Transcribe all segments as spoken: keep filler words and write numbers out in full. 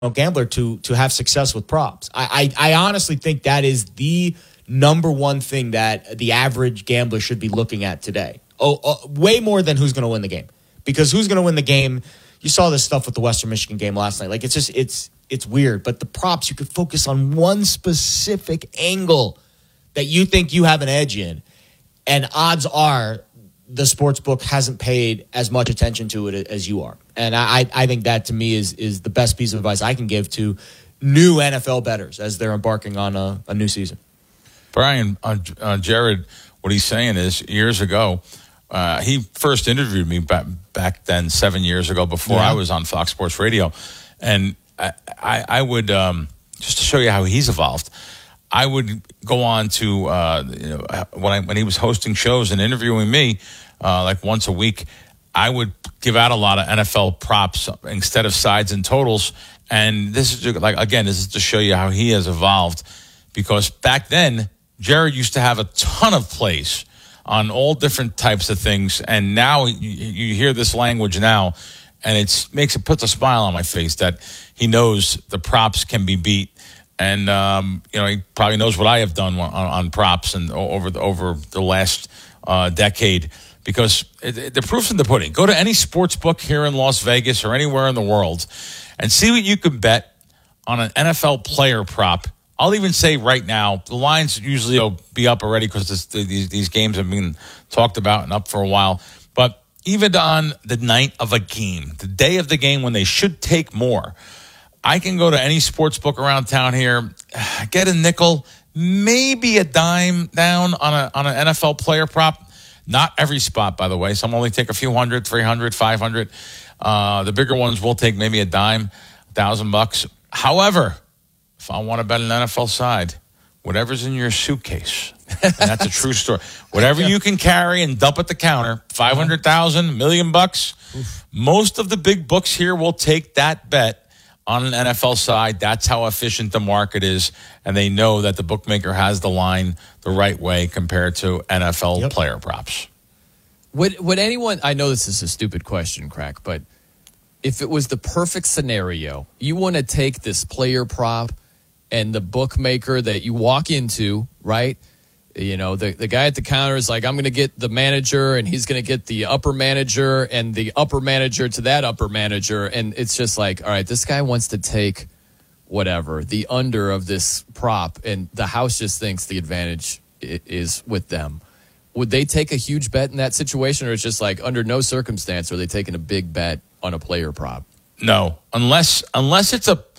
gambler to to have success with props. I, I I honestly think that is the number one thing that the average gambler should be looking at today. Oh, oh way more than who's going to win the game, because who's going to win the game? You saw this stuff with the Western Michigan game last night. Like it's just it's it's weird. But the props, you could focus on one specific angle that you think you have an edge in, and odds are the sports book hasn't paid as much attention to it as you are. And I, I think that, to me, is is the best piece of advice I can give to new N F L bettors as they're embarking on a, a new season. Brian, uh, uh, Jared, what he's saying is, years ago, uh, he first interviewed me back, back then, seven years ago, before yeah. I was on Fox Sports Radio. And I, I, I would, um, just to show you how he's evolved, I would go on to, uh, you know, when I when he was hosting shows and interviewing me, uh, like once a week, I would give out a lot of N F L props instead of sides and totals. And this is like, again, this is to show you how he has evolved, because back then, Jared used to have a ton of plays on all different types of things. And now you, you hear this language now, and it makes it puts a smile on my face that he knows the props can be beat. And, um, you know, he probably knows what I have done on, on props and over the, over the last uh, decade, because it, it, the proof's in the pudding. Go to any sports book here in Las Vegas or anywhere in the world and see what you can bet on an N F L player prop. I'll even say right now, the lines usually will be up already because these, these games have been talked about and up for a while. But even on the night of a game, the day of the game when they should take more, I can go to any sports book around town here, get a nickel, maybe a dime down on a on an N F L player prop. Not every spot, by the way. Some only take a few hundred, three hundred, five hundred. Uh, the bigger ones will take maybe a dime, a thousand bucks. However, if I want to bet an N F L side, whatever's in your suitcase, and that's a true story. Whatever you can carry and dump at the counter, five hundred thousand, a million bucks. Oof. Most of the big books here will take that bet on an N F L side. That's how efficient the market is, and they know that the bookmaker has the line the right way compared to N F L yep. player props. Would would anyone, I know this is a stupid question, Crack, but if it was the perfect scenario, you want to take this player prop and the bookmaker that you walk into, right? You know, the, the guy at the counter is like, I'm going to get the manager, and he's going to get the upper manager, and the upper manager to that upper manager. And it's just like, all right, this guy wants to take whatever, the under of this prop, and the house just thinks the advantage is with them. Would they take a huge bet in that situation, or it's just like, under no circumstance are they taking a big bet on a player prop? No, unless unless it's a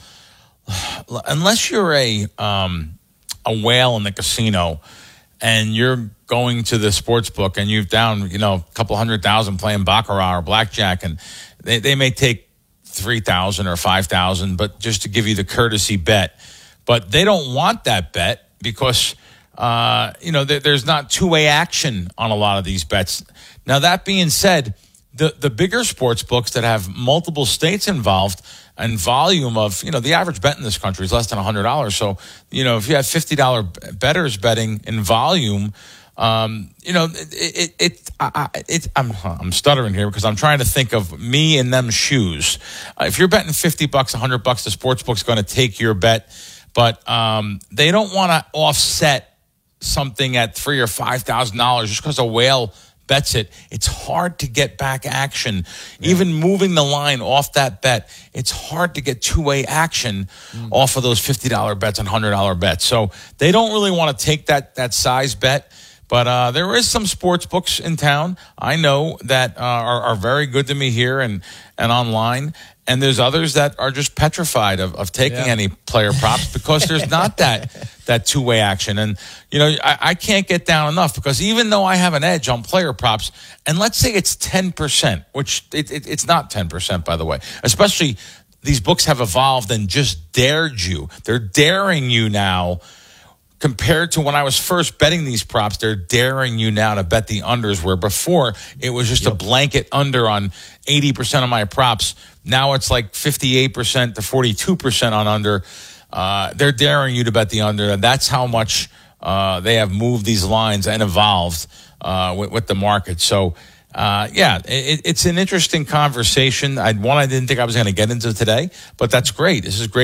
unless you're a um, a whale in the casino, and you're going to the sports book and you've down, you know, a couple hundred thousand playing baccarat or blackjack, and they, they may take three thousand or five thousand, but just to give you the courtesy bet. But they don't want that bet because, uh, you know, there, there's not two-way action on a lot of these bets. Now, that being said, the, the bigger sports books that have multiple states involved and volume of, you know, the average bet in this country is less than one hundred dollars. So, you know, if you have fifty dollars bettors betting in volume, um, you know, it, it, it, I, it I'm, I'm stuttering here because I'm trying to think of me in them shoes. Uh, if you're betting fifty bucks, one hundred bucks, the sports book's going to take your bet, but um, they don't want to offset something at three or five thousand dollars just because a whale bets it. It's hard to get back action. Yeah. Even moving the line off that bet, it's hard to get two-way action mm. off of those fifty dollars bets and one hundred dollars bets. So they don't really want to take that that size bet. But uh, there is some sports books in town I know that uh, are, are very good to me here and, and online. And there's others that are just petrified of, of taking yeah. any player props because there's not that that two-way action. And, you know, I, I can't get down enough because even though I have an edge on player props, and let's say it's ten percent, which it, it, it's not ten percent, by the way, especially these books have evolved and just dared you. They're daring you now. Compared to when I was first betting these props, they're daring you now to bet the unders, where before it was just yep. a blanket under on eighty percent of my props. Now it's like fifty-eight percent to forty-two percent on under. Uh, they're daring you to bet the under, and that's how much uh, they have moved these lines and evolved uh, with, with the market. So uh, yeah, it, it's an interesting conversation. I one I didn't think I was going to get into today, but that's great. This is great.